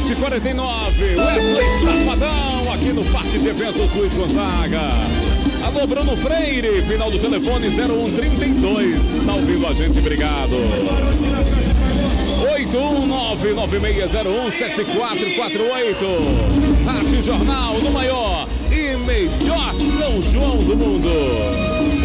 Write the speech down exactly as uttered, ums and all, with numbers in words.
sete e quarenta e nove, Wesley Safadão, aqui no Parque de Eventos Luiz Gonzaga. Alô, Bruno Freire, final do telefone zero um trinta e dois. Tá ouvindo a gente? Obrigado. oito um nove nove seis zero um sete quatro quatro oito. Rádio Jornal do maior e melhor São João do mundo.